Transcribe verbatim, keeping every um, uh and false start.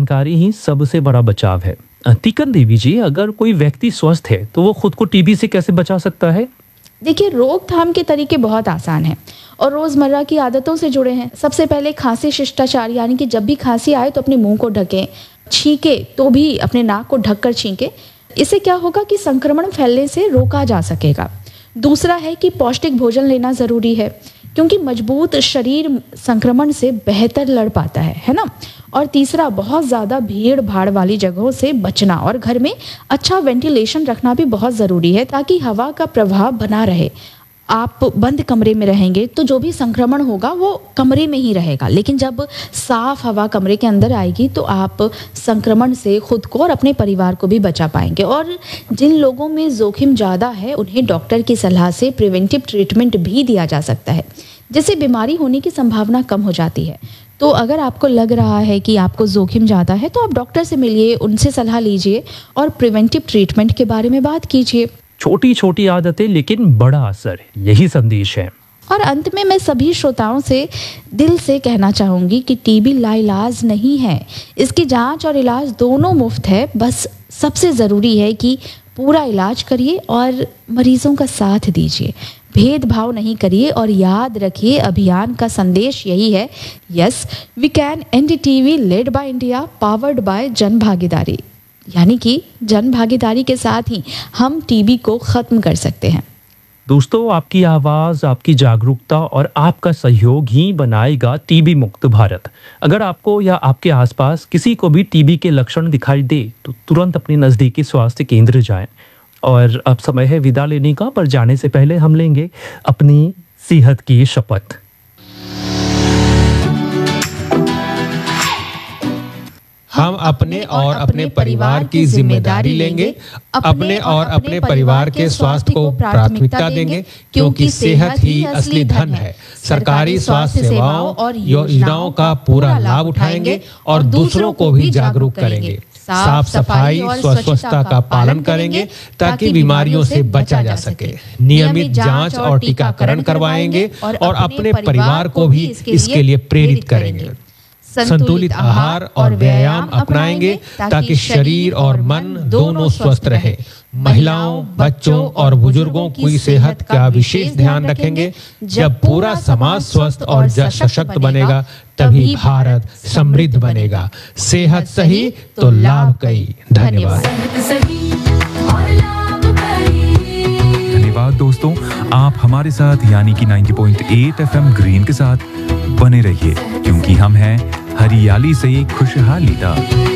जानकारी ही सबसे बड़ा बचाव है। तिकन देवी जी, अगर कोई व्यक्ति स्वस्थ है तो वो खुद को टीबी से कैसे बचा सकता है? देखिए, रोकथाम के तरीके बहुत आसान हैं और रोज़मर्रा की आदतों से जुड़े हैं। सबसे पहले खांसी शिष्टाचार, यानी कि जब भी खांसी आए तो अपने मुंह को ढकें, छींके तो भी अपने नाक को ढककर छींके। इससे क्या होगा कि संक्रमण फैलने से रोका जा सकेगा। दूसरा है कि पौष्टिक भोजन लेना ज़रूरी है, क्योंकि मजबूत शरीर संक्रमण से बेहतर लड़ पाता है है ना। और तीसरा, बहुत ज़्यादा भीड़ भाड़ वाली जगहों से बचना और घर में अच्छा वेंटिलेशन रखना भी बहुत ज़रूरी है, ताकि हवा का प्रवाह बना रहे। आप बंद कमरे में रहेंगे तो जो भी संक्रमण होगा वो कमरे में ही रहेगा, लेकिन जब साफ हवा कमरे के अंदर आएगी तो आप संक्रमण से खुद को और अपने परिवार को भी बचा पाएंगे। और जिन लोगों में जोखिम ज़्यादा है उन्हें डॉक्टर की सलाह से प्रिवेंटिव ट्रीटमेंट भी दिया जा सकता है, जिससे बीमारी होने की संभावना कम हो जाती है। तो अगर आपको लग रहा है कि आपको जोखिम ज़्यादा है तो आप डॉक्टर से मिलिए, उनसे सलाह लीजिए और प्रिवेंटिव ट्रीटमेंट के बारे में बात कीजिए। छोटी छोटी आदतें लेकिन बड़ा असर, यही संदेश है। और अंत में मैं सभी श्रोताओं से दिल से कहना चाहूँगी कि टीबी लाइलाज नहीं है। इसकी जांच और इलाज दोनों मुफ्त है। बस सबसे ज़रूरी है कि पूरा इलाज करिए और मरीजों का साथ दीजिए, भेदभाव नहीं करिए। और याद रखिए, अभियान का संदेश यही है, yes we can end TB, led by India, powered by जन भागीदारी। यानी कि जन भागीदारी के साथ ही हम टीबी को खत्म कर सकते हैं। दोस्तों, आपकी आवाज़, आपकी जागरूकता और आपका सहयोग ही बनाएगा टीबी मुक्त भारत। अगर आपको या आपके आसपास किसी को भी टीबी के लक्षण दिखाई दे तो तुरंत अपने नज़दीकी स्वास्थ्य केंद्र जाएं। और अब समय है विदा लेने का, पर जाने से पहले हम लेंगे अपनी सेहत की शपथ। हम अपने और अपने परिवार की जिम्मेदारी लेंगे, अपने और अपने परिवार के स्वास्थ्य को प्राथमिकता देंगे, क्योंकि सेहत ही असली धन है। सरकारी स्वास्थ्य सेवाओं और योजनाओं का पूरा लाभ उठाएंगे और दूसरों को भी जागरूक करेंगे। साफ सफाई और स्वच्छता का पालन करेंगे ताकि बीमारियों से बचा जा सके। नियमित जांच और टीकाकरण करवाएंगे और अपने परिवार को भी इसके लिए प्रेरित करेंगे। संतुलित आहार और व्यायाम अपनाएंगे ताकि शरीर और मन दोनों स्वस्थ रहे। महिलाओं, बच्चों और बुजुर्गों की सेहत का विशेष ध्यान रखेंगे। जब पूरा समाज स्वस्थ और सशक्त बनेगा तभी भारत समृद्ध बनेगा। सेहत सही तो लाभ कई। धन्यवाद। धन्यवाद दोस्तों, आप हमारे साथ यानी कि नब्बे पॉइंट आठ एफएम ग्रीन के साथ बने रहिए, क्योंकि हम हैं हरियाली से खुशहाली तक।